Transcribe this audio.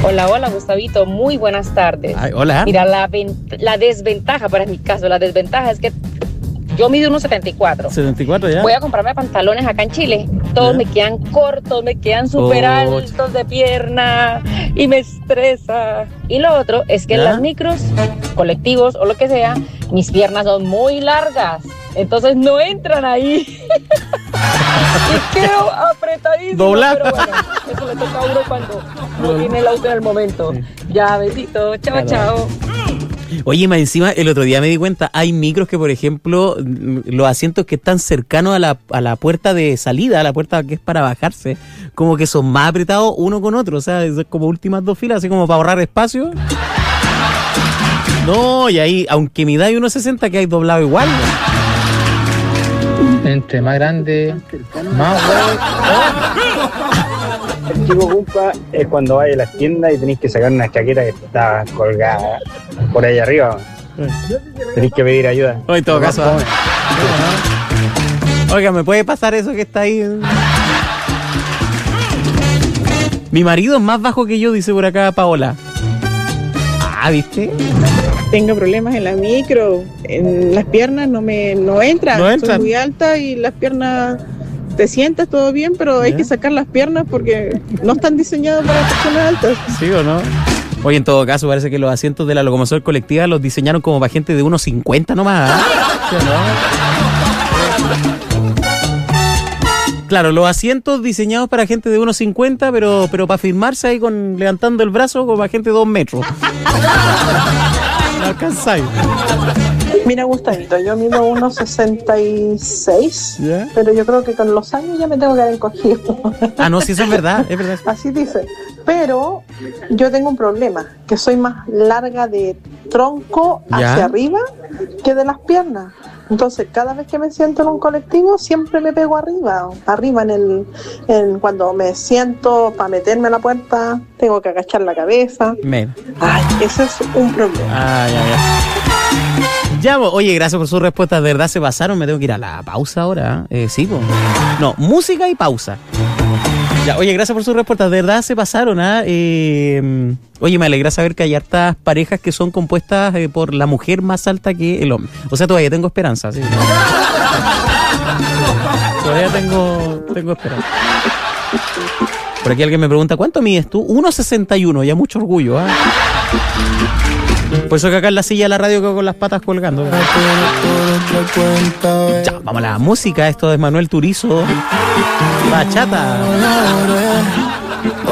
Hola, hola, Gustavito, muy buenas tardes. Ay, hola. Mira, la desventaja, para mi caso, la desventaja es que yo mido 1,74. 74 ya. Voy a comprarme pantalones acá en Chile. Todos me quedan cortos, me quedan súper altos de pierna y me estresa. Y lo otro es que en las micros, colectivos o lo que sea, mis piernas son muy largas. Entonces no entran ahí. Y quedo apretadísimo. Doblar. Pero bueno, eso le toca a uno cuando no tiene el auto en el momento. Ya, besito. Chao, chao. Oye, más encima, el otro día me di cuenta, hay micros que, por ejemplo, los asientos que están cercanos a la puerta de salida, a la puerta que es para bajarse, como que son más apretados uno con otro, o sea, es como últimas dos filas, así como para ahorrar espacio. No, y ahí, aunque midáis 1,60, que hay doblado igual. Entre más grande, más huevo. El chico culpa es cuando vais a las tiendas y tenéis que sacar una chaqueta que está colgada por ahí arriba. Tenéis que pedir ayuda. O en todo caso. Oiga, ¿me puede pasar eso que está ahí? Mi marido es más bajo que yo, dice por acá Paola. Ah, ¿viste? Tengo problemas en la micro, en las piernas no entran. No entran. Soy muy alta y las piernas, te sientas todo bien, pero hay que sacar las piernas porque no están diseñadas para personas altas. ¿Sí o no? Oye, en todo caso, parece que los asientos de la locomoción colectiva los diseñaron como para gente de 1,50 nomás. ¿Sí o no? Claro, los asientos diseñados para gente de 1,50, pero para firmarse ahí levantando el brazo como para gente de 2 metros. No alcanzáis. Mira, Gustavito, yo mido 1,66, ¿Ya? pero yo creo que con los años ya me tengo que haber encogido. Ah, no, sí, eso es verdad, es verdad. Así dice. Pero yo tengo un problema, que soy más larga de tronco ¿Ya? hacia arriba que de las piernas. Entonces, cada vez que me siento en un colectivo, siempre me pego arriba cuando me siento para meterme a la puerta, tengo que agachar la cabeza. Ay, ese es un problema. Ay. Ya, oye, gracias por su respuesta, de verdad se pasaron, me tengo que ir a la pausa ahora. Sí, pues. No, música y pausa. Ya, oye, gracias por su respuesta, de verdad se pasaron. Oye, me alegra saber que hay hartas parejas que son compuestas por la mujer más alta que el hombre. O sea, todavía tengo esperanza, sí. Todavía tengo esperanza. Por aquí alguien me pregunta, ¿cuánto mides tú? 1,61, ya mucho orgullo, ¿ah? Por eso que acá en la silla de la radio quedo con las patas colgando. Ya, vamos a la música, esto es Manuel Turizo. Bachata.